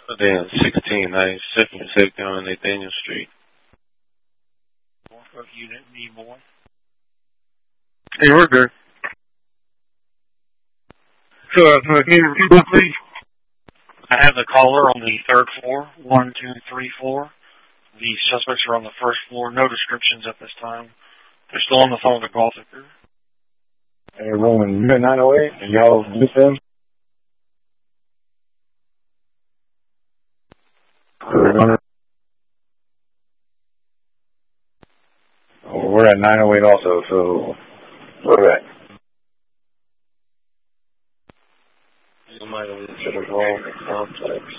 Then 1696 and Safety on Nathaniel Street. Norfolk unit, need more. Hey, we're good. So, can you repeat that, please? I have the caller on the third floor, 1, 2, 3, 4. The suspects are on the first floor. No descriptions at this time. They're still on the phone with the call taker. Hey, Roman, you got 908, and y'all miss them? We're at 908 also, so we're at. You might have should have rolled the complex.